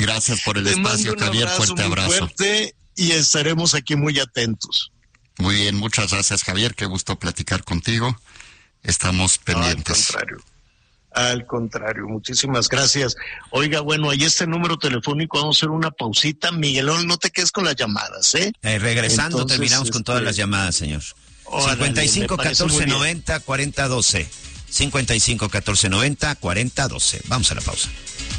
Gracias por el Te espacio, mando un Javier. abrazo Fuerte muy abrazo. fuerte y estaremos aquí muy atentos. Muy bien, muchas gracias, Javier. Qué gusto platicar contigo. Estamos pendientes. Al contrario, muchísimas gracias. Oiga, bueno, ahí este número telefónico, vamos a hacer una pausita. Miguelón, no te quedes con las llamadas, ¿eh? Regresando, entonces, terminamos con todas las llamadas, señor. 55 14 90 40 12. 55 14 90 40 12. Vamos a la pausa.